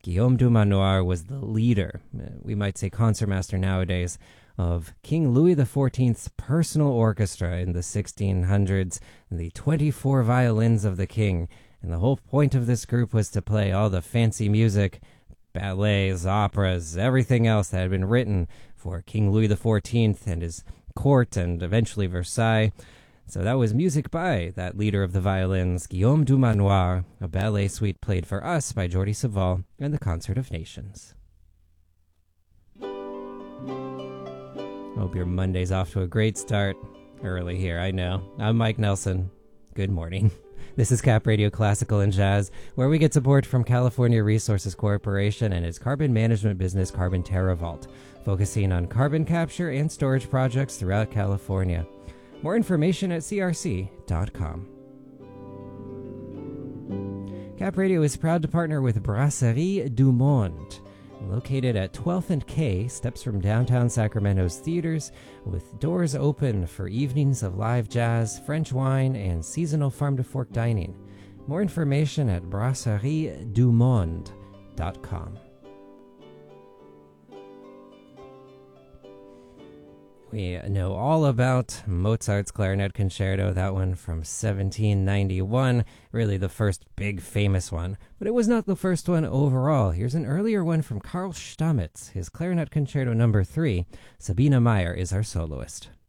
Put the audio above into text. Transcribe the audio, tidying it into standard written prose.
Guillaume du Manoir was the leader, we might say concertmaster nowadays, of King Louis XIV's personal orchestra in the 1600s, the 24 violins of the king. And the whole point of this group was to play all the fancy music, ballets, operas, everything else that had been written for King Louis XIV and his court and eventually Versailles. So that was music by that leader of the violins, Guillaume du Manoir, a ballet suite played for us by Jordi Savall and the Concert of Nations. Hope your Monday's off to a great start. Early here, I know. I'm Mike Nelson. Good morning. This is Cap Radio Classical and Jazz, where we get support from California Resources Corporation and its carbon management business, Carbon TerraVault, focusing on carbon capture and storage projects throughout California. More information at crc.com. Cap Radio is proud to partner with Brasserie du Monde, located at 12th and K, steps from downtown Sacramento's theaters, with doors open for evenings of live jazz, French wine, and seasonal farm-to-fork dining. More information at brasseriedumonde.com. We know all about Mozart's Clarinet Concerto, that one from 1791, really the first big famous one. But it was not the first one overall. Here's an earlier one from Carl Stamitz, his Clarinet Concerto No. 3. Sabine Meyer is our soloist.